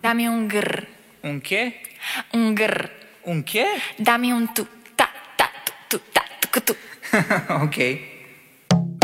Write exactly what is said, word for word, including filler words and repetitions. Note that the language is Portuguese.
Dammi un grr. Un che? Un grr. Un che? Dammi un tu. Ta ta tu tu ta tu tu. Ok.